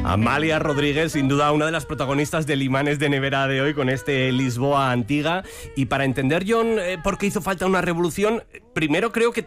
Amalia Rodríguez, sin duda una de las protagonistas del Imanes de Nevera de hoy con Lisboa Antiga. Y para entender, Jon, por qué hizo falta una revolución, primero creo que